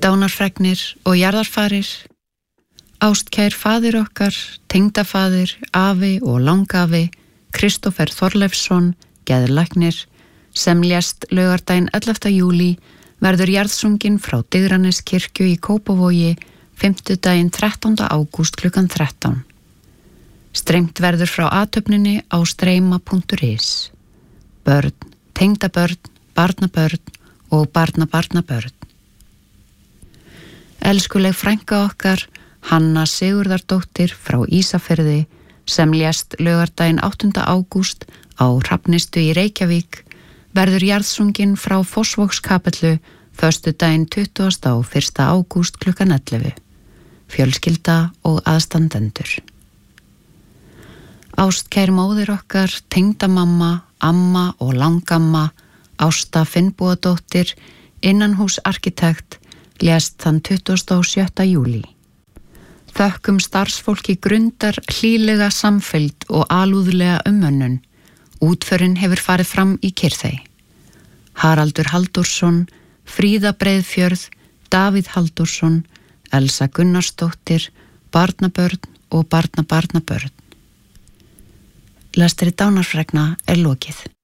Dánarfregnir og jarðarfarir. Ástkær faðir okkar, tengdafaðir, afi og langafi, Kristófer Þorleifsson, geðlæknir, sem lést laugardaginn 11. júlí, verður jarðsunginn frá Digraneskirkju í Kópavogi, fimmtudaginn 13. ágúst klukkan 13. Streymt verður frá athöfninni á streyma.is. Börn, tengdabörn, barnabörn og barnabarnabörn. Elskuleg frænka okkar, Hanna Sigurðardóttir frá Ísafirði, sem lést laugardaginn 8. ágúst á Hrafnistu í Reykjavík, verður jarðsunginn frá Fossvogskapellu föstudaginn 20. og 1. ágúst klukkan 11. Fjölskylda og aðstandendur. Ástkær móðir okkar, tengdamamma, amma og langamma, Ásta Finnbogadóttir, innanhúsarkitekt, lést þann 27. júlí. Þökkum starfsfólki Grundar hlýlega samfylgd og alúðlega umönnun. Útförin hefur farið fram í Kyrþey. Haraldur Halldórsson, Fríða Breiðfjörð, Davíð Halldórsson, Elsa Gunnarsdóttir, barnabörn og barnabarnabörn. Lestri dánarfregna lokið.